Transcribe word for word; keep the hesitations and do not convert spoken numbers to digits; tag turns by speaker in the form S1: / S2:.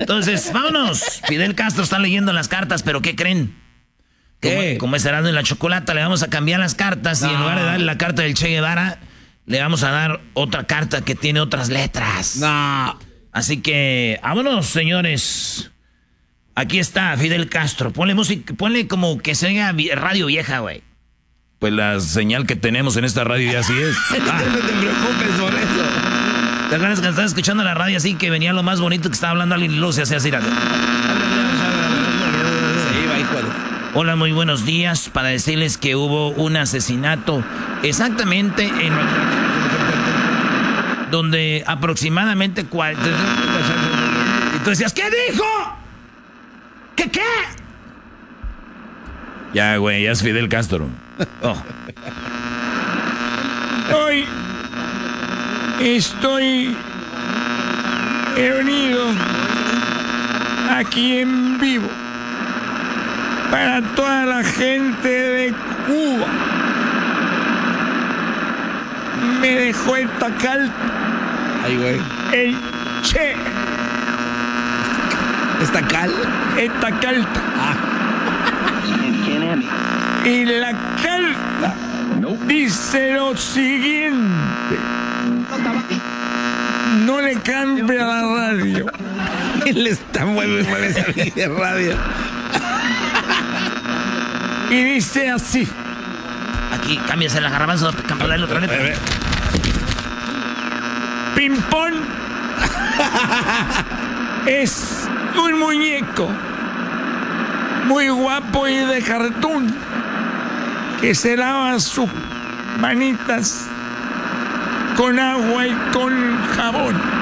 S1: Entonces, vámonos. Fidel Castro está leyendo las cartas, pero ¿qué creen?
S2: ¿Qué?
S1: Como, como es Erasmo y la Chocolata, le vamos a cambiar las cartas no. Y en lugar de darle la carta del Che Guevara, le vamos a dar otra carta que tiene otras letras.
S2: No.
S1: Así que, vámonos, señores. Aquí está Fidel Castro. Ponle música, ponle como que se oiga radio vieja, güey.
S3: Pues la señal que tenemos en esta radio ya así es.
S2: Ah. No te preocupes por eso.
S1: ¿Te acuerdas que estabas escuchando la radio así que venía lo más bonito que estaba hablando alguien y luego se hacía así? Hola, muy buenos días. Para decirles que hubo un asesinato exactamente en... donde aproximadamente... cuarenta... Y tú decías, ¿qué dijo? ¿Qué qué?
S3: Ya, güey, ya es Fidel Castro.
S1: Oh.
S4: Hoy estoy reunido aquí en vivo para toda la gente de Cuba. Me dejó esta carta.
S2: Ay, güey.
S4: El Che.
S2: ¿Esta cal?
S4: Esta carta.
S2: Ah.
S4: Y la carta dice lo siguiente. No le cambie a la radio.
S2: Él está mueve, mueve esa de radio.
S4: Y dice así.
S1: Aquí, cámbiase la garbanzo para darle otra letra.
S4: Pimpón es un muñeco muy guapo y de cartón que se lava sus manitas con agua y con jabón.